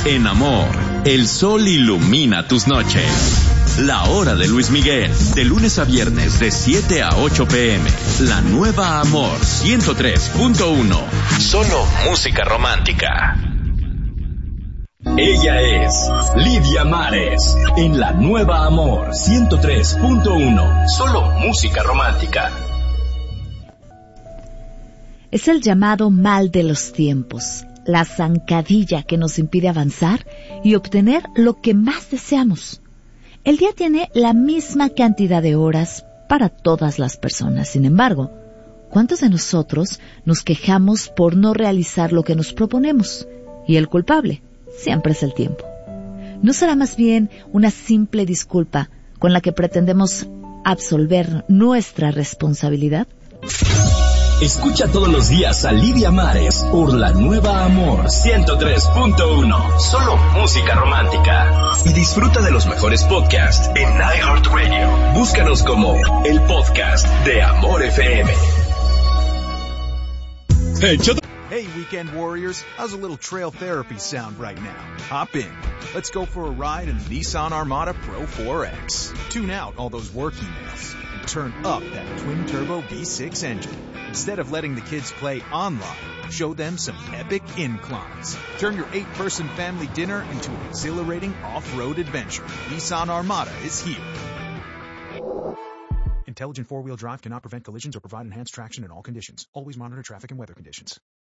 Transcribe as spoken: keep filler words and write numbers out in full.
En Amor, el sol ilumina tus noches. La hora de Luis Miguel, de lunes a viernes de siete a ocho pm. La nueva Amor ciento tres punto uno. Solo música romántica. Ella es Lidia Mares, en la nueva Amor ciento tres punto uno. Solo música romántica. Es el llamado mal de los tiempos, la zancadilla que nos impide avanzar y obtener lo que más deseamos. El día tiene la misma cantidad de horas para todas las personas. Sin embargo, ¿cuántos de nosotros nos quejamos por no realizar lo que nos proponemos? Y el culpable siempre es el tiempo. ¿No será más bien una simple disculpa con la que pretendemos absolver nuestra responsabilidad? Escucha todos los días a Lidia Mares por la nueva Amor ciento tres punto uno. Solo música romántica. Y disfruta de los mejores podcasts en iHeartRadio. Búscanos como el podcast de Amor F M. Hey, hey, weekend warriors. How's a little trail therapy sound right now? Hop in. Let's go for a ride in the Nissan Armada Pro four X. Tune out all those work emails and turn up that twin-turbo V six engine. Instead of letting the kids play online, show them some epic inclines. Turn your eight-person family dinner into an exhilarating off-road adventure. Nissan Armada is here. Intelligent four-wheel drive cannot prevent collisions or provide enhanced traction in all conditions. Always monitor traffic and weather conditions.